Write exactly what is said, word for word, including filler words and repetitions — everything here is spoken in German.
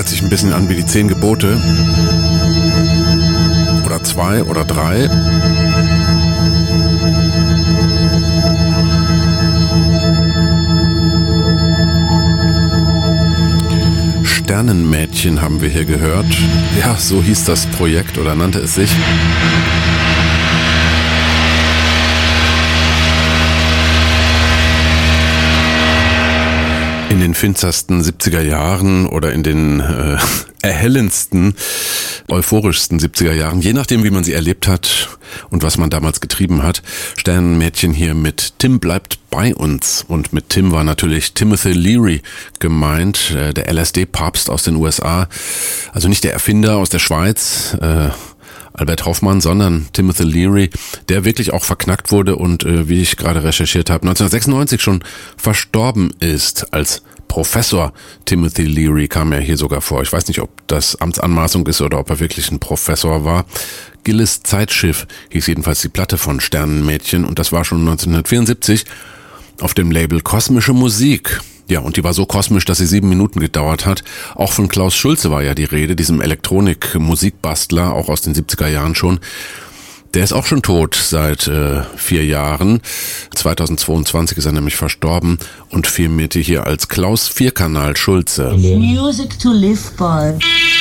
hört sich ein bisschen an wie die zehn Gebote. Oder zwei oder drei. Sternenmädchen haben wir hier gehört. Ja, so hieß das Projekt oder nannte es sich. In den finstersten siebziger Jahren oder in den äh, erhellendsten, euphorischsten siebziger Jahren, je nachdem, wie man sie erlebt hat und was man damals getrieben hat. Sternenmädchen hier mit Tim bleibt bei uns. Und mit Tim war natürlich Timothy Leary gemeint, äh, der L S D-Papst aus den U S A. Also nicht der Erfinder aus der Schweiz, äh, Albert Hoffmann, sondern Timothy Leary, der wirklich auch verknackt wurde und, äh, wie ich gerade recherchiert habe, neunzehnhundertsechsundneunzig schon verstorben ist. Als Professor Timothy Leary kam er hier sogar vor. Ich weiß nicht, ob das Amtsanmaßung ist oder ob er wirklich ein Professor war. Gilles Zeitschiff hieß jedenfalls die Platte von Sternenmädchen und das war schon neunzehnhundertvierundsiebzig auf dem Label Kosmische Musik. Ja, und die war so kosmisch, dass sie sieben Minuten gedauert hat. Auch von Klaus Schulze war ja die Rede, diesem Elektronik-Musikbastler, auch aus den siebziger Jahren schon. Der ist auch schon tot seit äh, vier Jahren. zweitausendzweiundzwanzig ist er nämlich verstorben und firmierte hier als Klaus Vierkanal Schulze. Music to live by.